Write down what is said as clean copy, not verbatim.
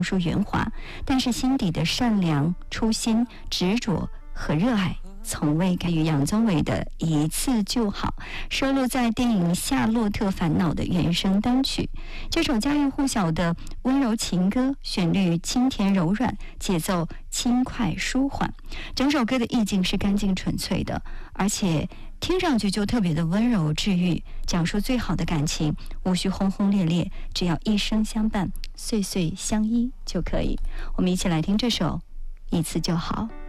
述圆滑，但是心底的善良、初心、执着和热爱从未改于杨宗纬的一次就好，收录在电影《夏洛特烦恼》的原声单曲。这首家喻户晓的温柔情歌，旋律清甜柔软，节奏轻快舒缓，整首歌的意境是干净纯粹的，而且听上去就特别的温柔治愈，讲述最好的感情，无需轰轰烈烈，只要一生相伴，岁岁相依就可以。我们一起来听这首《一次就好》。